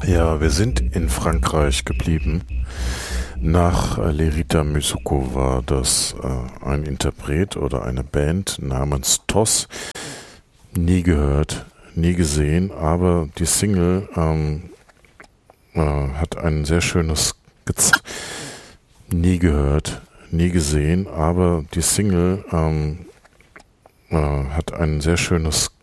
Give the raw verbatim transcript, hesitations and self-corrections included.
Ja, wir sind in Frankreich geblieben. Nach äh, Lerita Mizuko war das äh, ein Interpret oder eine Band namens T O S. Nie gehört, nie gesehen, aber die Single ähm, äh, hat ein sehr schönes Gez Nie gehört, nie gesehen, aber die Single ähm, äh, hat ein sehr schönes